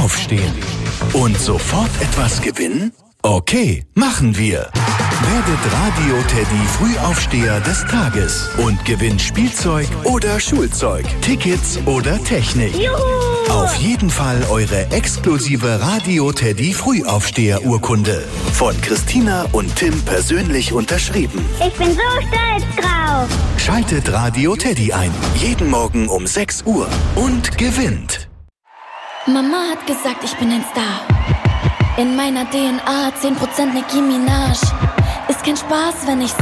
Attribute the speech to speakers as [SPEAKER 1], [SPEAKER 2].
[SPEAKER 1] Aufstehen. Und sofort etwas gewinnen? Okay, machen wir. Werdet Radio Teddy Frühaufsteher des Tages und gewinnt Spielzeug oder Schulzeug, Tickets oder Technik.
[SPEAKER 2] Juhu!
[SPEAKER 1] Auf jeden Fall eure exklusive Radio Teddy Frühaufsteher-Urkunde. Von Christina und Tim persönlich unterschrieben.
[SPEAKER 2] Ich bin so stolz drauf.
[SPEAKER 1] Schaltet Radio Teddy ein. Jeden Morgen um 6 Uhr. Und gewinnt.
[SPEAKER 3] Mama hat gesagt, ich bin ein Star. In meiner DNA 10% Nicki Minaj. Ist kein Spaß, wenn ich